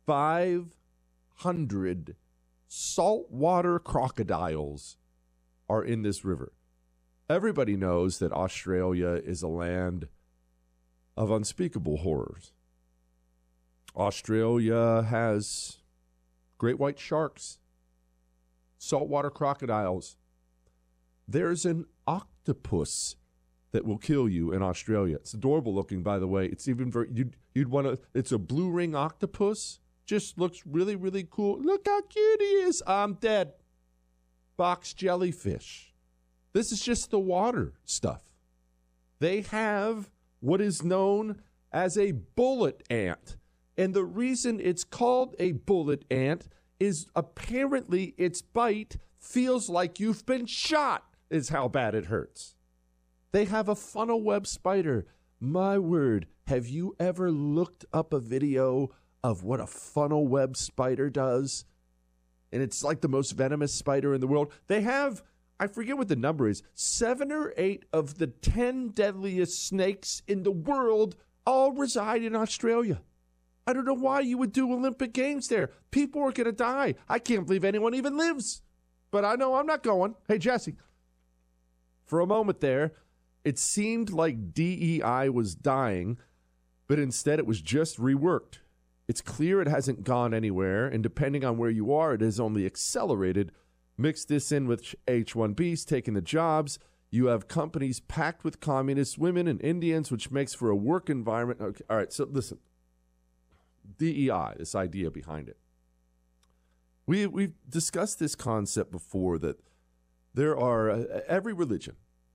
500 saltwater crocodiles are in this river. Everybody knows that Australia is a land of unspeakable horrors. Australia has great white sharks, saltwater crocodiles. There's an octopus that will kill you in Australia. It's adorable looking, by the way. It's even very, you'd want to, it's a blue ring octopus. Just looks really, really cool. Look how cute he is. I'm dead. Box jellyfish. This is just the water stuff. They have what is known as a bullet ant. And the reason it's called a bullet ant is apparently its bite feels like you've been shot, is how bad it hurts. They have a funnel web spider. My word, have you ever looked up a video of what a funnel web spider does? And it's like the most venomous spider in the world. They have, I forget what the number is, 7 or 8 of the 10 deadliest snakes in the world all reside in Australia. I don't know why you would do Olympic Games there. People are going to die. I can't believe anyone even lives. But I know I'm not going. Hey, Jesse. For a moment there, it seemed like DEI was dying, but instead it was just reworked. It's clear it hasn't gone anywhere, and depending on where you are, it has only accelerated. Mix this in with H-1Bs taking the jobs. You have companies packed with communist women and Indians, which makes for a work environment. Okay, all right, so listen. DEI, this idea behind it. We've discussed this concept before that there are every religion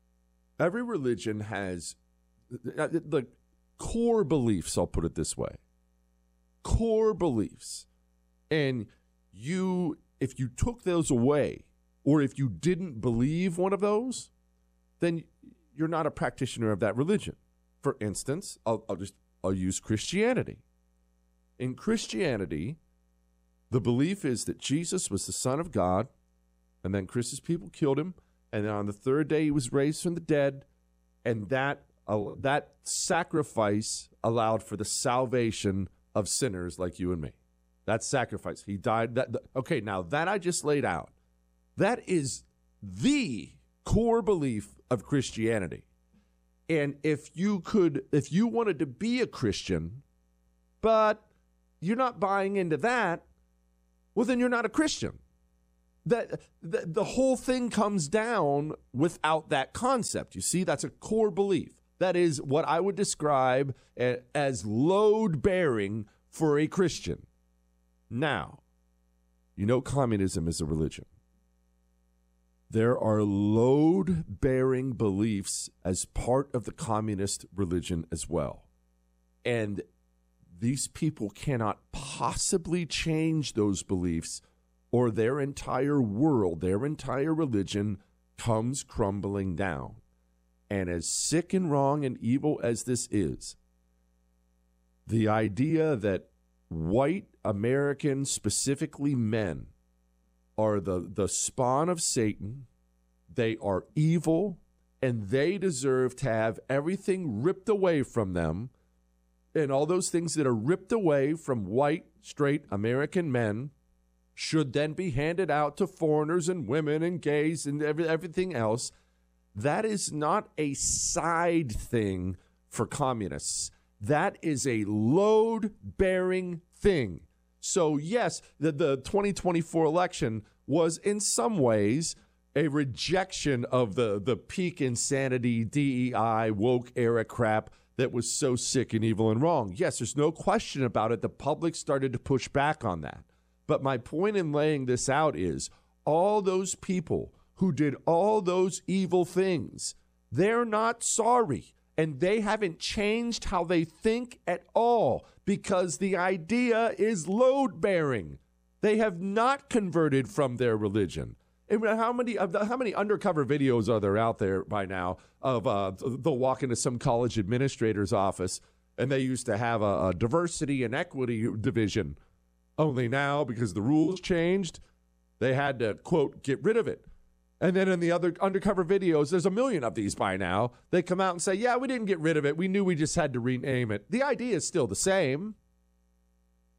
has the core beliefs, I'll put it this way. Core beliefs. And if you took those away, or if you didn't believe one of those, then you're not a practitioner of that religion. For instance, I'll use Christianity. In Christianity, the belief is that Jesus was the Son of God, and then Chris's people killed him, and then on the third day he was raised from the dead, and that sacrifice allowed for the salvation of sinners like you and me. That sacrifice. He died. Okay, now that I just laid out, that is the core belief of Christianity. And if you wanted to be a Christian, but you're not buying into that, well, then you're not a Christian. The whole thing comes down without that concept. You see, that's a core belief. That is what I would describe as load-bearing for a Christian. Now, you know communism is a religion. There are load-bearing beliefs as part of the communist religion as well. And these people cannot possibly change those beliefs, or their entire world, their entire religion comes crumbling down. And as sick and wrong and evil as this is, the idea that white Americans, specifically men, are the spawn of Satan, they are evil, and they deserve to have everything ripped away from them, and all those things that are ripped away from white, straight American men should then be handed out to foreigners and women and gays and everything else. That is not a side thing for communists. That is a load-bearing thing. So, yes, the 2024 election was in some ways a rejection of the peak insanity, DEI, woke era crap that was so sick and evil and wrong. Yes, there's no question about it. The public started to push back on that. But my point in laying this out is all those people who did all those evil things, they're not sorry. And they haven't changed how they think at all because the idea is load-bearing. They have not converted from their religion. And how many undercover videos are there out there by now of they'll walk into some college administrator's office and they used to have a diversity and equity division. Only now, because the rules changed, they had to, quote, get rid of it. And then in the other undercover videos, there's a million of these by now. They come out and say, yeah, we didn't get rid of it. We knew we just had to rename it. The idea is still the same.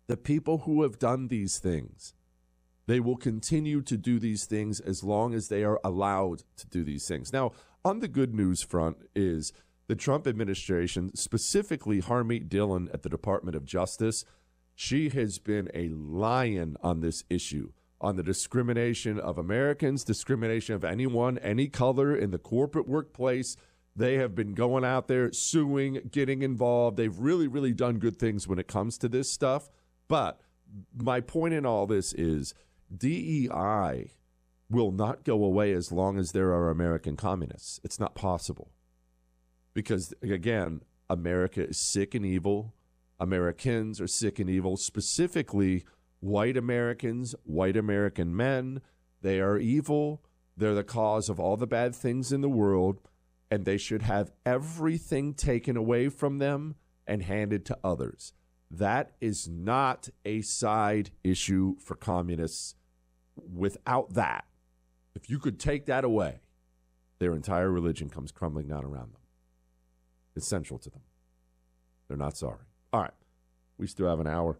The people who have done these things, they will continue to do these things as long as they are allowed to do these things. Now, on the good news front is the Trump administration, specifically Harmeet Dillon at the Department of Justice, she has been a lion on this issue, on the discrimination of Americans, discrimination of anyone, any color in the corporate workplace. They have been going out there suing, getting involved. They've really, really done good things when it comes to this stuff. But my point in all this is DEI will not go away as long as there are American communists. It's not possible. Because, again, America is sick and evil. Americans are sick and evil, specifically white Americans, white American men. They are evil. They're the cause of all the bad things in the world, and they should have everything taken away from them and handed to others. That is not a side issue for communists. Without that, if you could take that away, their entire religion comes crumbling down around them. It's central to them. They're not sorry. All right. We still have an hour.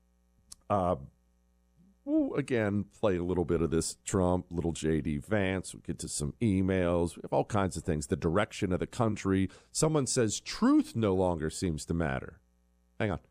We'll, again, play a little bit of this Trump, little J.D. Vance. We'll get to some emails. We have all kinds of things. The direction of the country. Someone says truth no longer seems to matter. Hang on.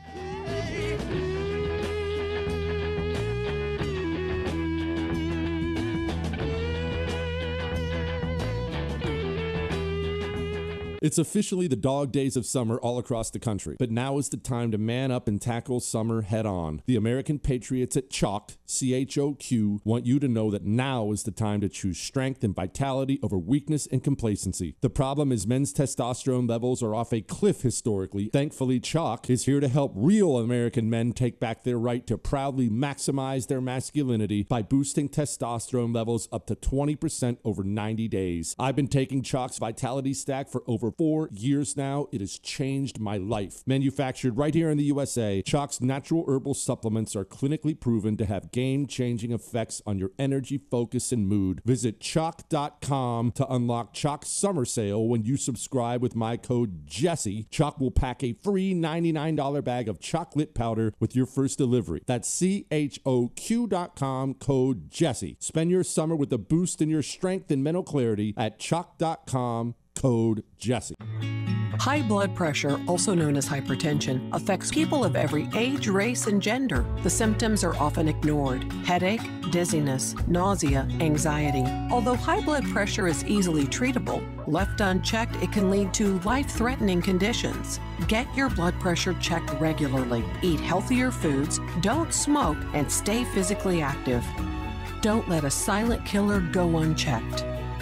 It's officially the dog days of summer all across the country, but now is the time to man up and tackle summer head on. The American Patriots at Chalk, CHOQ, want you to know that now is the time to choose strength and vitality over weakness and complacency. The problem is men's testosterone levels are off a cliff historically. Thankfully, Chalk is here to help real American men take back their right to proudly maximize their masculinity by boosting testosterone levels up to 20% over 90 days. I've been taking Chalk's Vitality Stack for over 4 years now. It has changed my life. Manufactured right here in the USA, Chalk's natural herbal supplements are clinically proven to have game-changing effects on your energy, focus, and mood. Visit Chalk.com to unlock Chalk's summer sale when you subscribe with my code Jesse. Chalk will pack a free $99 bag of chocolate powder with your first delivery. That's CHOQ.com, code Jesse. Spend your summer with a boost in your strength and mental clarity at Chalk.com, code Jesse. High blood pressure, also known as hypertension, affects people of every age, race, and gender. The symptoms are often ignored: headache, dizziness, nausea, anxiety. Although high blood pressure is easily treatable, left unchecked, it can lead to life-threatening conditions. Get your blood pressure checked regularly. Eat healthier foods, don't smoke, and stay physically active. Don't let a silent killer go unchecked.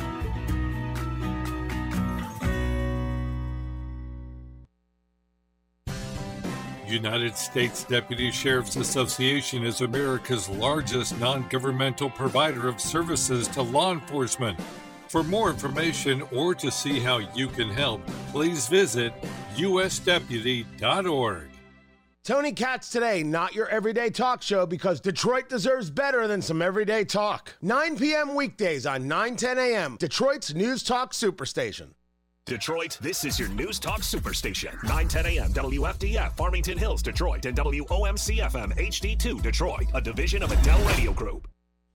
United States Deputy Sheriff's Association is America's largest non-governmental provider of services to law enforcement. For more information or to see how you can help, please visit usdeputy.org. Tony Katz Today, not your everyday talk show, because Detroit deserves better than some everyday talk. 9 p.m. weekdays on 9:10 a.m., Detroit's News Talk Superstation. Detroit, this is your News Talk Superstation. 9:10 a.m. WFDF, Farmington Hills, Detroit, and WOMC-FM HD2, Detroit, a division of Adele Radio Group.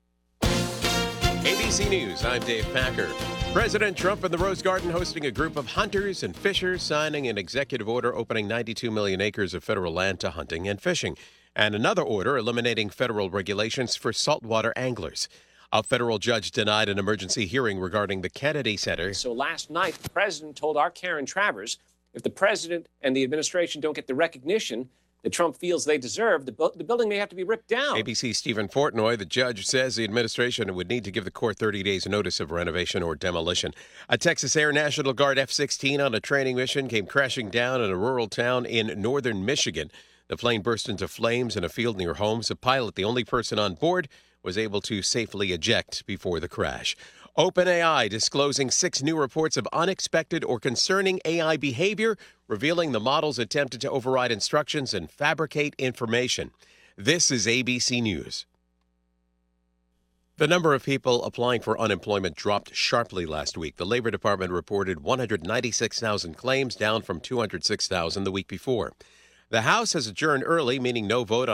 ABC News, I'm Dave Packer. President Trump and the Rose Garden hosting a group of hunters and fishers signing an executive order opening 92 million acres of federal land to hunting and fishing, and another order eliminating federal regulations for saltwater anglers. A federal judge denied an emergency hearing regarding the Kennedy Center. So last night, the president told our Karen Travers, if the president and the administration don't get the recognition that Trump feels they deserve, the building may have to be ripped down. ABC's Stephen Portnoy, the judge, says the administration would need to give the court 30 days notice of renovation or demolition. A Texas Air National Guard F-16 on a training mission came crashing down in a rural town in northern Michigan. The plane burst into flames in a field near home. The pilot, the only person on board, was able to safely eject before the crash. OpenAI disclosing 6 new reports of unexpected or concerning AI behavior, revealing the models attempted to override instructions and fabricate information. This is ABC News. The number of people applying for unemployment dropped sharply last week. The Labor Department reported 196,000 claims, down from 206,000 the week before. The House has adjourned early, meaning no vote